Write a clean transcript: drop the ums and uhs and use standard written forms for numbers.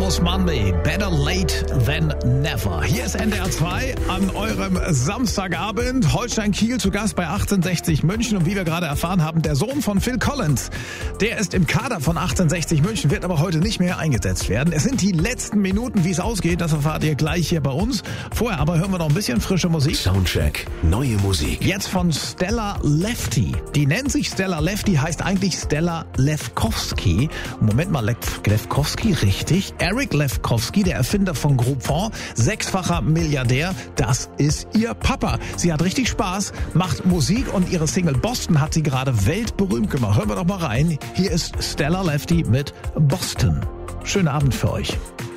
Marvelous Monday, better late than never. Hier ist NDR 2 an eurem Samstagabend. Holstein Kiel zu Gast bei 1860 München. Und wie wir gerade erfahren haben, der Sohn von Phil Collins, der ist im Kader von 1860 München, wird aber heute nicht mehr eingesetzt werden. Es sind die letzten Minuten, wie es ausgeht, das erfahrt ihr gleich hier bei uns. Vorher aber hören wir noch ein bisschen frische Musik. Soundcheck, neue Musik. Jetzt von Stella Lefty. Die nennt sich Stella Lefty, heißt eigentlich Stella Lefkowski. Moment mal, Lefkowski, richtig. Eric Lefkowski, der Erfinder von Groupon, 6-facher Milliardär, das ist ihr Papa. Sie hat richtig Spaß, macht Musik und ihre Single Boston hat sie gerade weltberühmt gemacht. Hören wir doch mal rein. Hier ist Stella Lefty mit Boston. Schönen Abend für euch.